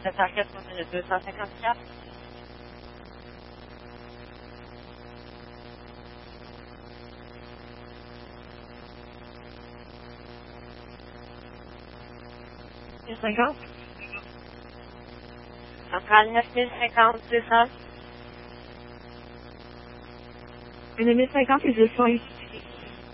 7h04 pour minute 254. Et 50. Centrale 9050, 200. 1050 et 200 ici.